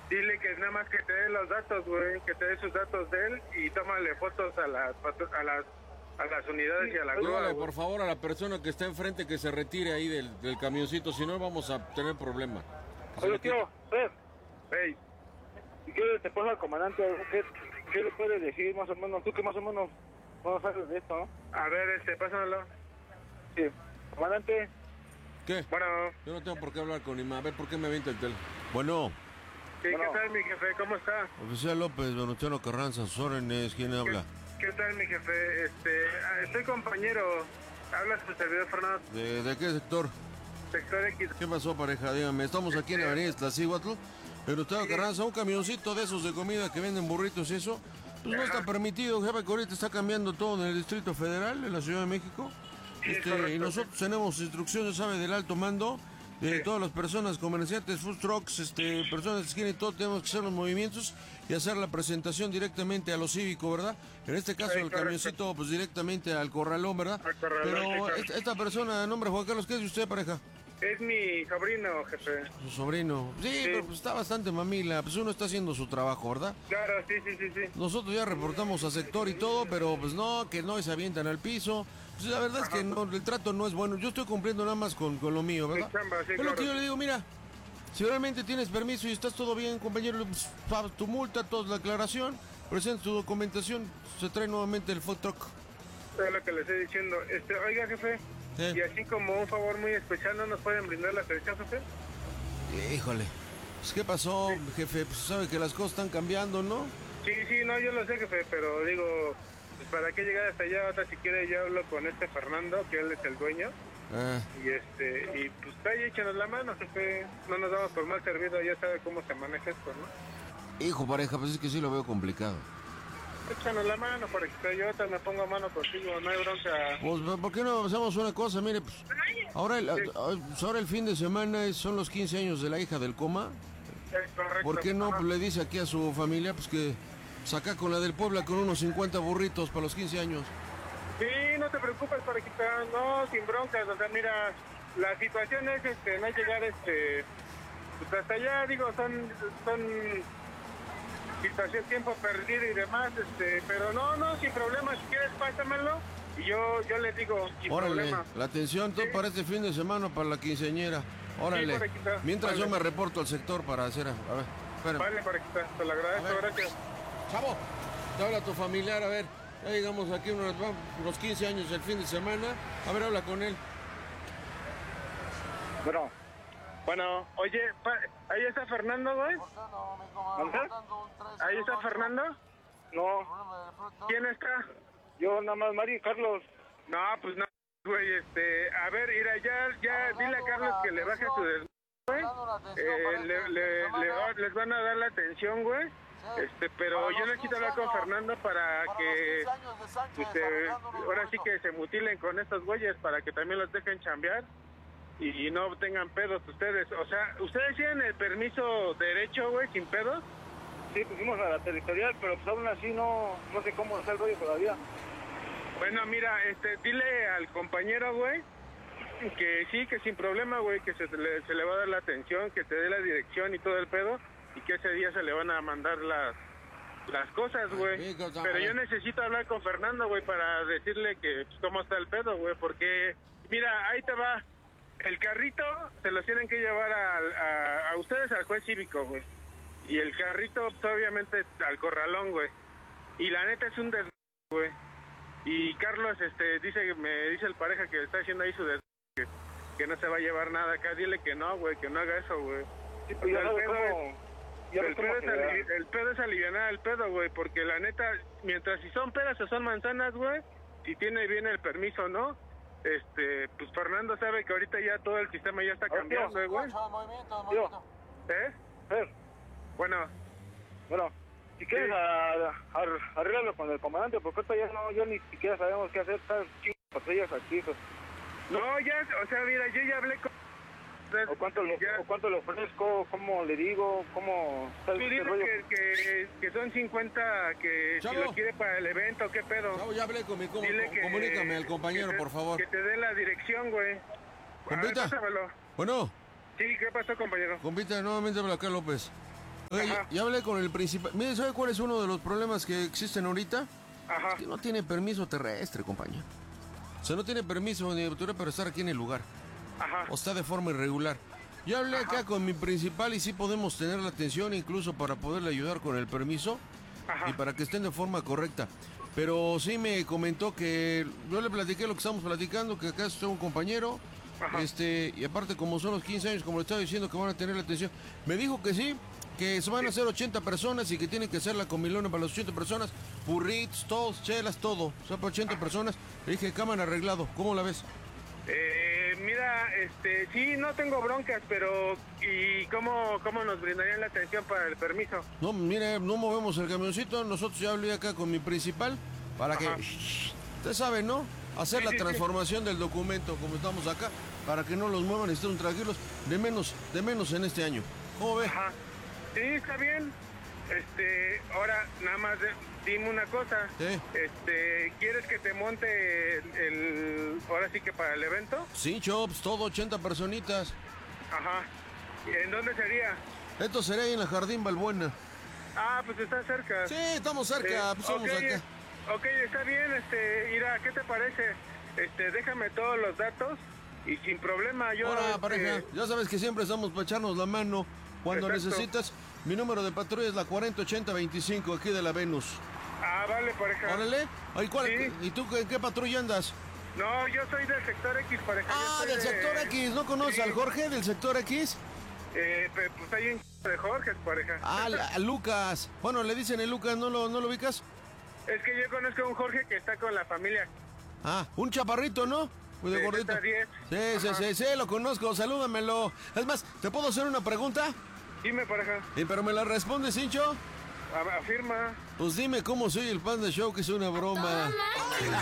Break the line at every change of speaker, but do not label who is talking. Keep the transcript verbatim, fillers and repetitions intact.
Dile que nada más que te dé los datos, güey, que te dé sus datos de él y tómale fotos a las a las a las unidades y a la grúa.
Dígale, por favor, a la persona que está enfrente que se retire ahí del, del camioncito, si no vamos a tener problema.
Oye, tío, Fer, hey, si quieres te pongo al comandante, ¿qué, qué le puedes decir más o menos? Tú que más o menos no sabes de esto, ¿no?
A ver, este, pásamelo.
Sí, comandante.
¿Qué?
Bueno.
Yo no tengo por qué hablar con Ima. A ver, ¿por qué me avienta el tel? Bueno.
Sí,
Bueno.
¿qué tal, mi jefe? ¿Cómo está?
Oficial López, Venustiano Carranza, sus órdenes, ¿quién habla?
¿Qué, ¿Qué tal, mi jefe? Este, ah, estoy compañero. Habla su servidor Fernando.
¿De, de qué sector?
Sector X.
¿Qué pasó, pareja? Dígame, estamos aquí en la avenida Iztaccíhuatl. Venustiano Carranza, un camioncito de esos de comida que venden burritos y eso, pues no está permitido, jefe, que ahorita está cambiando todo en el Distrito Federal, en la Ciudad de México.
Sí,
Este,
correcto.
y nosotros tenemos instrucciones, ¿sabe? Del alto mando, de
Sí.
todas las personas, comerciantes, food trucks, este, personas que quieren todo, tenemos que hacer los movimientos y hacer la presentación directamente a lo cívico, ¿verdad? En este caso,
Sí,
el
correcto.
camioncito, pues directamente al corralón, ¿verdad?
Al corralón, sí,
Pero
correcto.
esta, esta persona, de nombre Juan Carlos, ¿qué es de usted, pareja?
Es mi sobrino, jefe.
Su sobrino. Sí,
Sí.
pero pues está bastante mamila, pues uno está haciendo su trabajo, ¿verdad?
Claro, sí, sí, sí, sí.
Nosotros ya reportamos a sector y todo, pero pues no, que no se avientan al piso. Pues la verdad es que no, el trato no es bueno. Yo estoy cumpliendo nada más con, con lo mío, ¿verdad?
Mi chamba, sí,
es lo
claro.
que yo le digo, mira, si realmente tienes permiso y estás todo bien, compañero, pues, pagas tu multa, toda la aclaración, presenta tu documentación, se trae nuevamente el food truck.
Es lo que le estoy diciendo. Este, oiga, jefe.
Sí.
Y así como un favor muy especial, ¿no nos pueden brindar la atención, jefe?
Híjole, pues ¿qué pasó, jefe? Pues sabe que las cosas están cambiando, ¿no?
Sí, sí, no, yo lo sé, jefe, pero digo, pues para qué llegar hasta allá, ahora si quiere yo hablo con este Fernando, que él es el dueño,
Ah.
y este, y pues ahí échenos la mano, jefe, no nos damos por mal servido, ya sabe cómo se maneja esto, ¿no?
Hijo, pareja, pues es que sí lo veo complicado.
Échanos la mano, para que yo ahorita me pongo a mano contigo, no hay bronca.
Pues, ¿por qué no hacemos una cosa? Mire, pues, ahora el,
Sí.
pues, ahora el fin de semana es- son los quince años de la hija del coma.
Es correcto.
¿Por qué no
Ajá.
pues, le dice aquí a su familia pues que saca con la del Puebla con unos cincuenta burritos para los quince años?
Sí, no te preocupes, parejita, no, sin broncas, o sea, mira, la situación es, este, no llegar, este, pues hasta allá, digo, son, son situación, tiempo perdido y demás, este, pero no, no, sin problema, si quieres pásamelo y yo, yo les digo, sin
Órale,
problema.
la atención todo
Sí.
para este fin de semana para la quinceañera. Órale.
Sí, parejita.
Mientras yo
Vale.
me reporto al sector para hacer... A ver, espérame.
Vale, parejita, te lo agradezco,
A ver.
gracias.
Chavo, te habla tu familiar, a ver. Ya llegamos aquí unos, unos quince años el fin de semana. A ver, habla con él.
Bueno,
Bueno, oye, pa- ahí está Fernando, güey.
¿dónde?
Ahí está Fernando.
No,
¿Quién está?
yo nada más, Mari, Carlos.
No, pues no, güey, este, a ver, mira, ya, ya, dile a Carlos que le baje su des... güey. Eh, le, le, le va- les van a dar la atención, güey. Este, pero yo necesito hablar con Fernando para que, este, ahora sí que se mutilen con estos güeyes para que también los dejen chambear y, y no tengan pedos ustedes. O sea, ¿ustedes tienen el permiso derecho, güey, sin pedos?
Sí, pusimos a la territorial, pero pues aún así no, no sé cómo está el rollo todavía.
Bueno, mira, este, dile al compañero, güey, que sí, que sin problema, güey, que se le, se le va a dar la atención, que te dé la dirección y todo el pedo, y que ese día se le van a mandar las las cosas, güey.
Sí, cosa,
Pero
a
yo
ver.
necesito hablar con Fernando, güey, para decirle que pues, cómo está el pedo, güey, porque, mira, ahí te va. El carrito se los tienen que llevar al- a, a ustedes al juez cívico, güey. Y el carrito, pues, obviamente, al corralón, güey. Y la neta es un des... güey. Y Carlos, este, dice, me dice el pareja que está haciendo ahí su des... que, que no se va a llevar nada acá. Dile que no, güey, que no haga eso, güey.
Sí, pues ya
El
sabes
pedo
cómo... Ya
El
ves cómo
pedo, es
se
ali-
da.
el pedo es alivianar el pedo, güey, porque la neta, mientras si son peras o son manzanas, güey, si tiene bien el permiso, ¿no? Este, pues Fernando sabe que ahorita ya todo el sistema ya está
Ah, tío.
cambiando, eh, güey.
Tío,
¿Eh?
Fer,
Bueno,
bueno, si quieres
Sí.
a, a- arréglalo con el comandante, porque ahorita ya no, ya ni siquiera sabemos qué hacer, están chingos patrullas aquí, pues.
no, ya, o sea, mira, yo ya hablé con...
o cuánto le,
ya-
o cuánto le ofrezco, cómo le digo, cómo está
Tú
este
dile
rollo.
que, que, que son cincuenta, que si
Chavo.
lo quiere para el evento, ¿qué pedo?
Chavo, ya hablé con mi com-
Dile que...
comunícame al compañero,
que te-
por favor.
Que te dé la dirección, güey. A ver,
Compita.
pásamelo.
Bueno,
Sí, ¿qué pasó, compañero?
compita, nuevamente habla acá López. Oye,
Ajá.
ya hablé con el principal. Mire, ¿sabe cuál es uno de los problemas que existen ahorita?
Ajá.
Que no tiene permiso terrestre, compañero. O sea, no tiene permiso ni autoridad para estar aquí en el lugar.
Ajá.
O está de forma irregular. Yo hablé acá con mi principal y sí podemos tener la atención incluso para poderle ayudar con el permiso.
Ajá.
Y para que estén de forma correcta. Pero sí me comentó que yo le platiqué lo que estamos platicando, que acá está un compañero.
Ajá.
Este, y aparte como son los quince años, como le estaba diciendo, que van a tener la atención. Me dijo que sí, que se van a hacer ochenta personas y que tienen que hacer la comilona para las ochenta personas. Burritos, todos, chelas, todo. O sea, para ochenta personas. Le dije, cámara arreglado. ¿Cómo la ves?
Eh, mira, este, sí, no tengo broncas, pero ¿y cómo, cómo nos brindarían la atención para el permiso?
No, mire, no movemos el camioncito. Nosotros ya hablé acá con mi principal para
Ajá.
que, usted sabe, ¿no? Hacer
Sí,
la
sí, sí.
transformación del documento como estamos acá, para que no los muevan y estén tranquilos, de menos, de menos en este año. ¿Cómo ve?
Ajá. Sí, está bien. Este, ahora nada más de- dime una cosa.
Sí.
Este, ¿quieres que te monte el, el- ahora sí que para el evento?
Sí, Chops, todo ochenta personitas.
Ajá. ¿Y en dónde sería?
Esto sería ahí en la Jardín Balbuena.
Ah, pues está cerca.
Sí, estamos cerca,
Sí,
pues somos
ok,
acá.
Ok, está bien, este, Ira, ¿qué te parece? Este, déjame todos los datos y sin problema yo...
Ahora,
este,
pareja, ya sabes que siempre estamos para echarnos la mano. Cuando
Exacto.
necesitas, mi número de patrulla es la cuarenta ochenta veinticinco, aquí de la Venus.
Ah, vale, pareja.
Órale. Ay, ¿cuál-
Sí.
¿Y tú en qué patrulla andas?
No, yo soy del sector X, pareja. yo
Ah,
soy
del
de-
sector X. ¿No conoces
Sí.
al Jorge del sector X?
Eh, pe- pues hay un de Jorge, pareja.
Ah, la- a Lucas. Bueno, le dicen el Lucas, ¿no lo, no lo ubicas?
Es que yo conozco a un Jorge que está con la familia.
Ah, un chaparrito, ¿no? Muy de
De
gordito.
Z diez.
Sí, sí,
Ajá.
sí, sí, lo conozco, salúdamelo. Es más, ¿te puedo hacer una pregunta?
Dime, pareja.
Eh, pero me la respondes, Hincho.
A- Afirma.
Pues dime cómo soy el Panda Show, que es una broma.